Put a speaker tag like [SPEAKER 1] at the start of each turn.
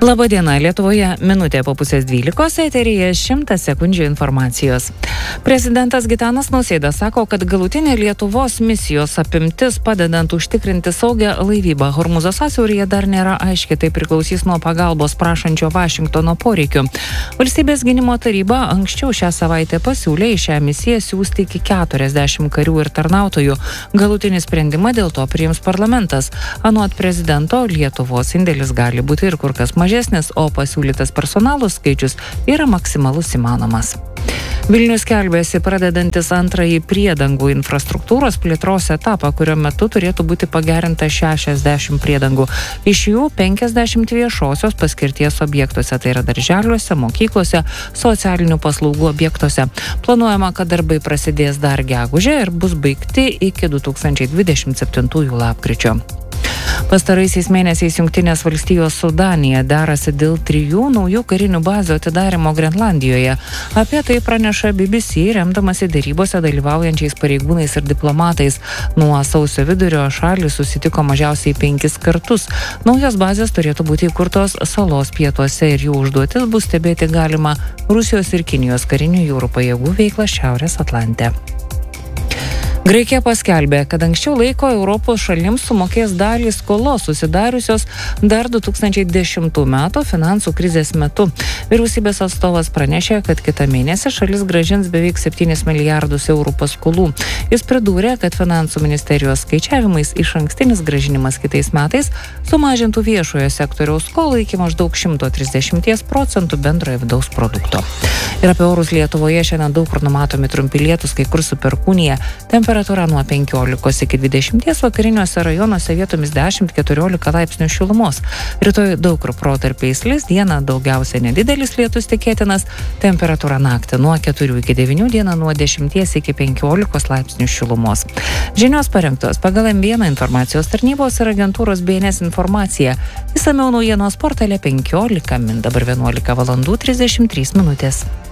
[SPEAKER 1] Labadiena, Lietuvoje minutė po pusės 12, eteryje 100 sekundžių informacijos. Prezidentas Gitanas Nausėda sako, kad galutinė Lietuvos misijos apimtis padedant užtikrinti saugią laivybą Hormūzo sąsiauryje dar nėra aiški, tai priklausys nuo pagalbos prašančio Vašingtono poreikių. Valstybės gynimo taryba anksčiau šią savaitę pasiūlė į šią misiją siųsti iki 40 karių ir tarnautojų. Galutinį sprendimą dėl to priims parlamentas. Anot prezidento, Lietuvos indėlis gali būti ir kur kas mažesnis, o pasiūlytas personalo skaičius yra maksimalus įmanomas. Vilnius skelbėsi pradedantis antrąjį priedangų infrastruktūros plėtros etapą, kurio metu turėtų būti pagerinta 60 priedangų. Iš jų 50 viešosios paskirties objektuose, tai yra darželiuose, mokyklose, socialinių paslaugų objektuose. Planuojama, kad darbai prasidės dar gegužę ir bus baigti iki 2027 lapkričio. Pastaraisiais mėnesiais Jungtinės valstijos su Danija derasi dėl 3 naujų karinių bazių atidarymo Grenlandijoje. Apie tai praneša BBC, remdamasi derybose dalyvaujančiais pareigūnais ir diplomatais. Nuo sausio vidurio šalys susitiko mažiausiai 5 kartus. Naujos bazės turėtų būti įkurtos salos pietuose ir jų užduotis bus stebėti galima Rusijos ir Kinijos karinių jūrų pajėgų veiklą Šiaurės Atlante. Graikija paskelbė, kad anksčiau laiko Europos šalims sumokės dalį skolos susidariusios dar 2010 metų finansų krizės metu. Vyriausybės atstovas pranešė, kad kitą mėnesį šalis grąžins beveik 7 milijardus eurų paskolų. Jis pridūrė, kad finansų ministerijos skaičiavimais išankstinis grąžinimas kitais metais sumažintų viešojo sektoriaus skolą iki maždaug 130% bendrojo vidaus produkto. Ir apie orus Lietuvoje šiandien daug kur numatomi trumpi lietūs, kai kur su perkūnija. Temperatūra nuo 15 iki 20, vakariniuose rajonuose vietomis 10-14 laipsnių šilumos. Rytoj daug kur protarpiais lis, dieną daugiausia nedidelis lietus tikėtinas, temperatūra naktį nuo 4 iki 9, dieną nuo 10 iki 15 laipsnių šilumos. Žinios parengtos pagal M1 informacijos tarnybos ir agentūros BNS informacija. Išsamiau naujienos portale 15 min, dabar 11 valandų 33 minutės.